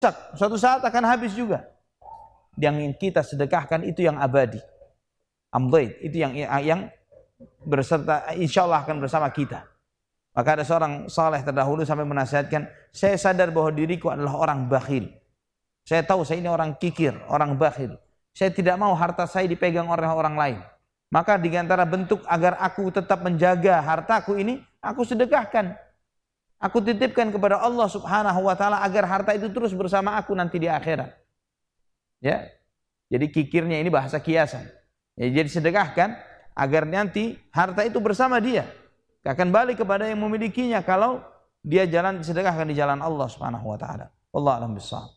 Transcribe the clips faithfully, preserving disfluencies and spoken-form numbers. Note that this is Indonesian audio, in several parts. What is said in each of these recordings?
suatu saat akan habis juga. Yang kita sedekahkan itu yang abadi. Amdaid, itu yang yang berserta insyaallah akan bersama kita. Maka ada seorang saleh terdahulu sampai menasihatkan, saya sadar bahwa diriku adalah orang bakhil. Saya tahu saya ini orang kikir, orang bakhil. Saya tidak mau harta saya dipegang oleh orang lain. Maka di antara bentuk agar aku tetap menjaga hartaku ini, aku sedekahkan. Aku titipkan kepada Allah Subhanahu wa taala agar harta itu terus bersama aku nanti di akhirat. Ya. Jadi kikirnya ini bahasa kiasan. Ya, jadi sedekahkan agar nanti harta itu bersama dia. Akan balik kepada yang memilikinya kalau dia jalan sedekahkan di jalan Allah Subhanahu wa taala. Wallahu a'lam bishawab.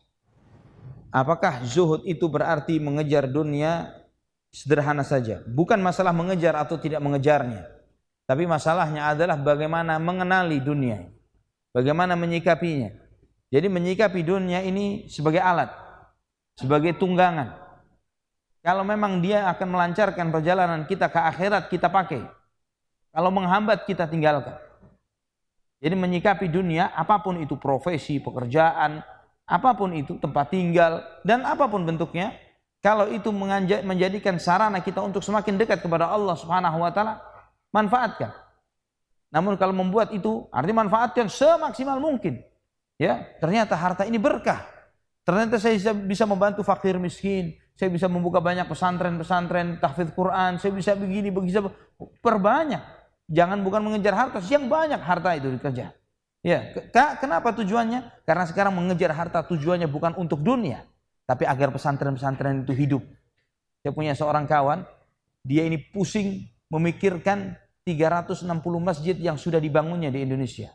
Apakah zuhud itu berarti mengejar dunia sederhana saja? Bukan masalah mengejar atau tidak mengejarnya. Tapi masalahnya adalah bagaimana mengenali dunia. Bagaimana menyikapinya. Jadi menyikapi dunia ini sebagai alat, sebagai tunggangan. Kalau memang dia akan melancarkan perjalanan kita ke akhirat, kita pakai. Kalau menghambat, kita tinggalkan. Jadi menyikapi dunia, apapun itu profesi, pekerjaan, apapun itu tempat tinggal, dan apapun bentuknya, kalau itu menjadikan sarana kita untuk semakin dekat kepada Allah Subhanahu wa taala, manfaatkan. Namun kalau membuat itu, artinya manfaatkan semaksimal mungkin. Ya, ternyata harta ini berkah. Ternyata saya bisa, bisa membantu fakir miskin, saya bisa membuka banyak pesantren-pesantren tahfidz Quran, saya bisa begini, begitu, perbanyak. Jangan bukan mengejar harta, yang banyak harta itu dikejar. Ya, kenapa tujuannya? Karena sekarang mengejar harta tujuannya bukan untuk dunia, tapi agar pesantren-pesantren itu hidup. Saya punya seorang kawan, dia ini pusing memikirkan tiga ratus enam puluh masjid yang sudah dibangunnya di Indonesia.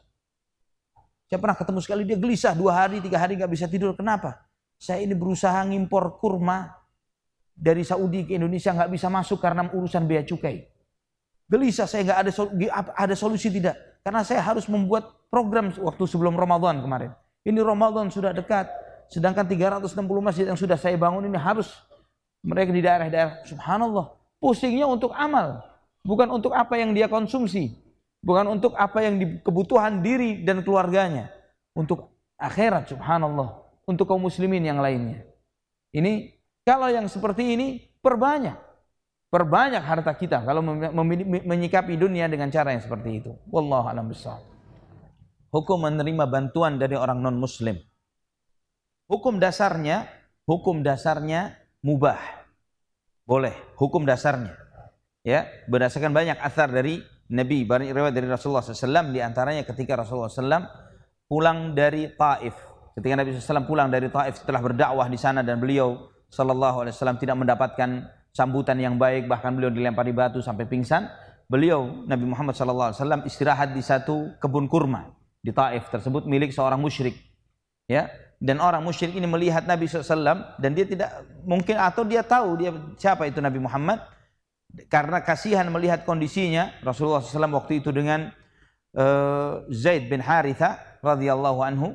Saya pernah ketemu sekali, dia gelisah dua hari, tiga hari nggak bisa tidur. Kenapa? Saya ini berusaha ngimpor kurma dari Saudi ke Indonesia, nggak bisa masuk karena urusan bea cukai. Gelisah, saya nggak ada ada solusi tidak? Karena saya harus membuat program waktu sebelum Ramadan kemarin. Ini Ramadan sudah dekat, sedangkan tiga ratus enam puluh masjid yang sudah saya bangun ini harus mereka di daerah-daerah. Subhanallah, pusingnya untuk amal, bukan untuk apa yang dia konsumsi, bukan untuk apa yang di, kebutuhan diri dan keluarganya, untuk akhirat. Subhanallah, untuk kaum muslimin yang lainnya. Ini kalau yang seperti ini perbanyak. Perbanyak harta kita kalau menyikapi dunia dengan cara yang seperti itu. Wallahu a'lam bishawab. Hukum menerima bantuan dari orang non muslim. Hukum dasarnya, hukum dasarnya mubah. Boleh, hukum dasarnya. Ya, berdasarkan banyak athar dari Nabi, banyak riwayat dari Rasulullah sallallahu alaihi wasallam, di antaranya ketika Rasulullah sallallahu alaihi wasallam pulang dari Taif. Ketika Nabi sallallahu alaihi wasallam pulang dari Taif setelah berdakwah di sana dan beliau sallallahu alaihi wasallam tidak mendapatkan sambutan yang baik, bahkan beliau dilempari batu sampai pingsan. Beliau Nabi Muhammad sallallahu alaihi wasallam istirahat di satu kebun kurma di Taif tersebut milik seorang musyrik. Ya, dan orang musyrik ini melihat Nabi sallallahu alaihi wasallam dan dia tidak mungkin atau dia tahu dia siapa itu Nabi Muhammad, karena kasihan melihat kondisinya Rasulullah sallallahu alaihi wasallam waktu itu dengan uh, Zaid bin Haritha radhiyallahu anhu.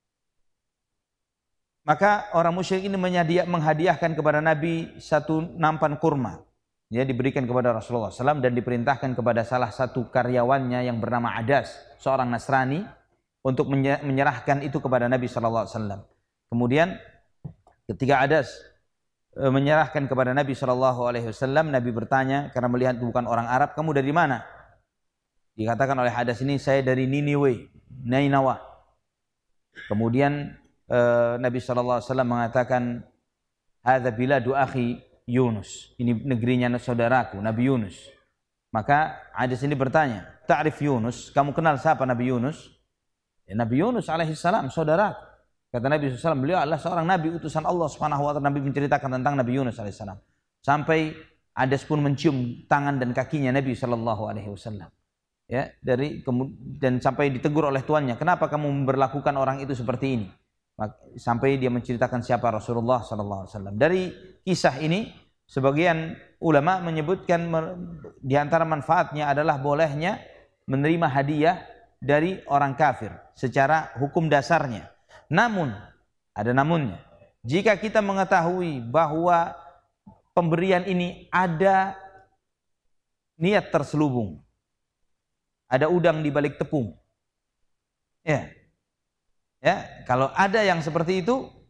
Maka orang musyrik ini menghadiahkan kepada Nabi satu nampan kurma. Ya, diberikan kepada Rasulullah sallallahu alaihi wasallam dan diperintahkan kepada salah satu karyawannya yang bernama Adas, seorang Nasrani, untuk menyerahkan itu kepada Nabi sallallahu alaihi wasallam. Kemudian ketika Adas e, menyerahkan kepada Nabi sallallahu alaihi wasallam, Nabi bertanya karena melihat bukan orang Arab, "Kamu dari mana?" Dikatakan oleh Adas ini, "Saya dari Niniwe, Nainawa." Kemudian Uh, Nabi shallallahu alaihi wasallam mengatakan, "Hadza biladu akhi Yunus." Ini negerinya saudaraku Nabi Yunus. Maka Adas ini bertanya, "Ta'rif Yunus? Kamu kenal siapa Nabi Yunus?" Ya, Nabi Yunus alaihissalam, saudara. Kata Nabi shallallahu alaihi wasallam, beliau adalah seorang nabi utusan Allah Subhanahu wa taala. Nabi menceritakan tentang Nabi Yunus alaihissalam. Sampai Adas pun mencium tangan dan kakinya Nabi shallallahu alaihi wasallam. Ya, dari dan sampai ditegur oleh tuannya, "Kenapa kamu memperlakukan orang itu seperti ini?" Sampai dia menceritakan siapa Rasulullah sallallahu alaihi wasallam. Dari kisah ini sebagian ulama menyebutkan di antara manfaatnya adalah bolehnya menerima hadiah dari orang kafir secara hukum dasarnya. Namun ada namunnya. Jika kita mengetahui bahwa pemberian ini ada niat terselubung, ada udang di balik tepung, ya, Ya, kalau ada yang seperti itu